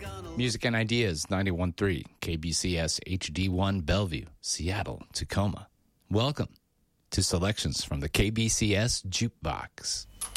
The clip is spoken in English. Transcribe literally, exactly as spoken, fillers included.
Music and Ideas, ninety-one point three, K B C S H D one, Bellevue, Seattle, Tacoma. Welcome to Selections from the K B C S Jukebox.